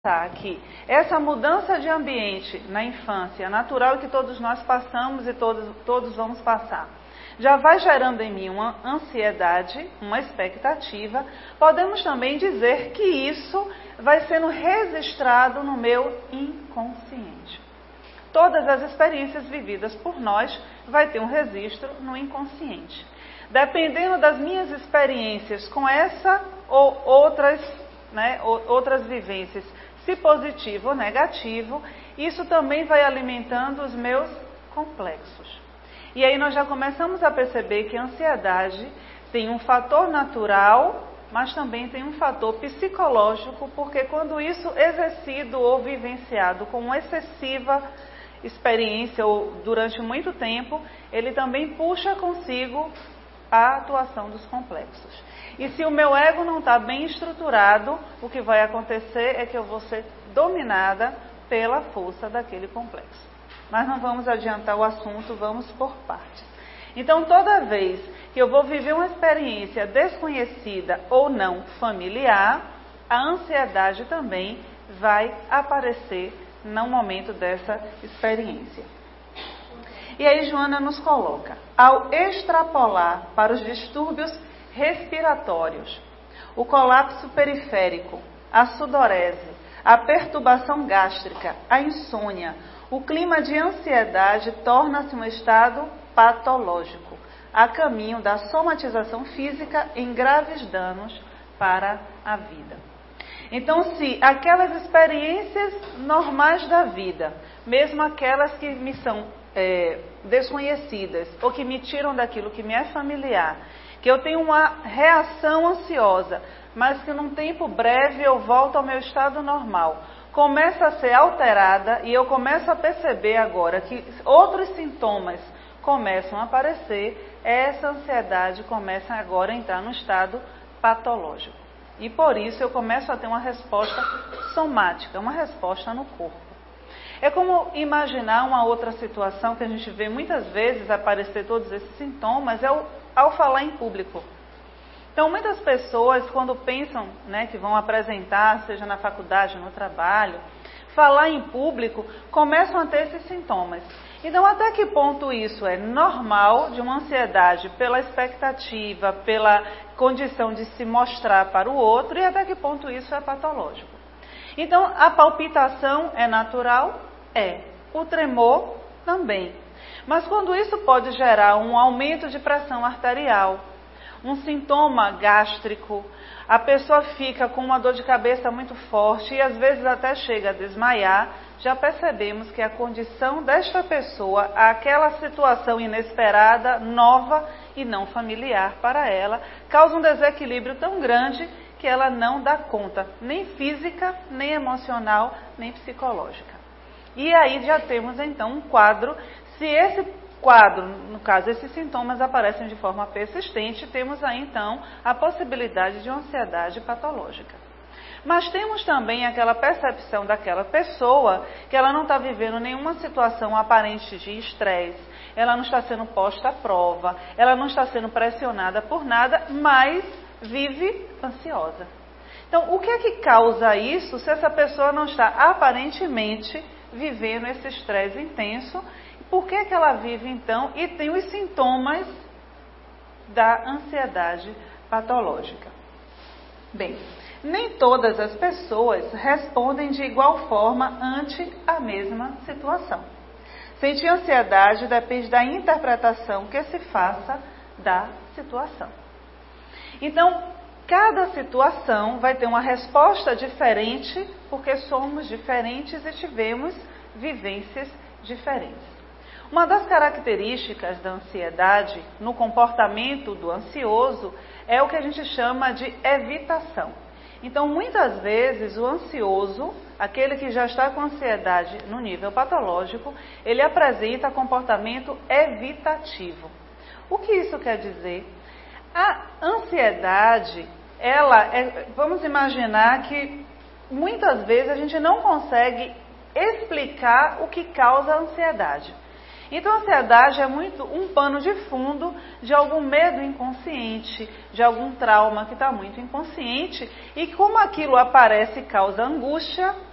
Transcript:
que essa mudança de ambiente na infância, natural que todos nós passamos e todos vamos passar, já vai gerando em mim uma ansiedade, uma expectativa, podemos também dizer que isso vai sendo registrado no meu inconsciente. Todas as experiências vividas por nós vai ter um registro no inconsciente. Dependendo das minhas experiências com essa ou outras vivências, se positivo ou negativo, isso também vai alimentando os meus complexos. E aí nós já começamos a perceber que a ansiedade tem um fator natural, mas também tem um fator psicológico, porque quando isso é exercido ou vivenciado com uma excessiva experiência ou durante muito tempo, ele também puxa consigo a atuação dos complexos. E se o meu ego não está bem estruturado, o que vai acontecer é que eu vou ser dominada pela força daquele complexo. Mas não vamos adiantar o assunto, vamos por partes. Então, toda vez que eu vou viver uma experiência desconhecida ou não familiar, a ansiedade também vai aparecer no momento dessa experiência. E aí Joana nos coloca, ao extrapolar para os distúrbios respiratórios, o colapso periférico, a sudorese, a perturbação gástrica, a insônia, o clima de ansiedade torna-se um estado patológico, a caminho da somatização física em graves danos para a vida. Então, se aquelas experiências normais da vida, mesmo aquelas que me são desconhecidas ou que me tiram daquilo que me é familiar, que eu tenho uma reação ansiosa, mas que num tempo breve eu volto ao meu estado normal, começa a ser alterada e eu começo a perceber agora que outros sintomas começam a aparecer, essa ansiedade começa agora a entrar no estado patológico. E por isso eu começo a ter uma resposta somática, uma resposta no corpo. É como imaginar uma outra situação que a gente vê muitas vezes aparecer todos esses sintomas, ao falar em público. Então, muitas pessoas, quando pensam que vão apresentar, seja na faculdade, no trabalho, falar em público, começam a ter esses sintomas. Então, até que ponto isso é normal, de uma ansiedade pela expectativa, pela condição de se mostrar para o outro, e até que ponto isso é patológico. Então, a palpitação é natural? É. O tremor também. Mas quando isso pode gerar um aumento de pressão arterial, um sintoma gástrico, a pessoa fica com uma dor de cabeça muito forte e às vezes até chega a desmaiar, já percebemos que a condição desta pessoa, aquela situação inesperada, nova e não familiar para ela, causa um desequilíbrio tão grande que ela não dá conta, nem física, nem emocional, nem psicológica. E aí já temos então um quadro. Se esse quadro, no caso, esses sintomas aparecem de forma persistente, temos aí então a possibilidade de uma ansiedade patológica. Mas temos também aquela percepção daquela pessoa que ela não está vivendo nenhuma situação aparente de estresse, ela não está sendo posta à prova, ela não está sendo pressionada por nada, mas vive ansiosa. Então, o que é que causa isso se essa pessoa não está aparentemente vivendo esse estresse intenso? Por que que ela vive então e tem os sintomas da ansiedade patológica? Bem, nem todas as pessoas respondem de igual forma ante a mesma situação. Sentir ansiedade depende da interpretação que se faça da situação. Então, cada situação vai ter uma resposta diferente, porque somos diferentes e tivemos vivências diferentes. Uma das características da ansiedade no comportamento do ansioso é o que a gente chama de evitação. Então, muitas vezes, o ansioso, aquele que já está com ansiedade no nível patológico, ele apresenta comportamento evitativo. O que isso quer dizer? A ansiedade, vamos imaginar que muitas vezes a gente não consegue explicar o que causa a ansiedade. Então, a ansiedade é muito um pano de fundo de algum medo inconsciente, de algum trauma que está muito inconsciente, e como aquilo aparece e causa angústia,